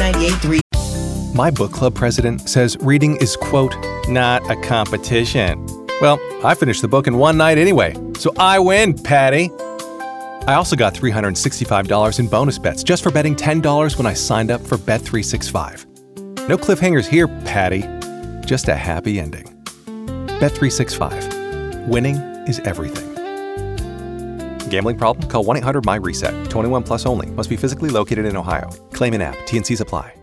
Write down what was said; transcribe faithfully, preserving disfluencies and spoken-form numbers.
ninety-eight point three. My book club president says reading is, quote, not a competition. Well, I finished the book in one night anyway, so I win, Patty. I also got three hundred sixty-five dollars in bonus bets just for betting ten dollars when I signed up for Bet three sixty-five. No cliffhangers here, Patty. Just a happy ending. Bet three sixty-five. Winning is everything. Gambling problem? Call one eight hundred M Y RESET. twenty-one plus only. Must be physically located in Ohio. Claim in app. T and Cs apply.